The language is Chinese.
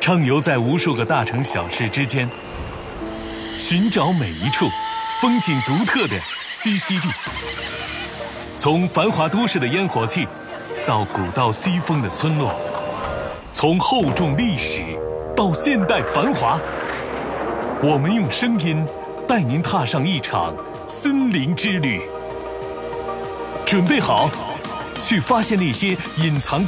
畅游在无数个大城小市之间，寻找每一处风景独特的栖息地。从繁华都市的烟火气，到古道西风的村落，从厚重历史到现代繁华，我们用声音带您踏上一场森林之旅。准备好，去发现那些隐藏在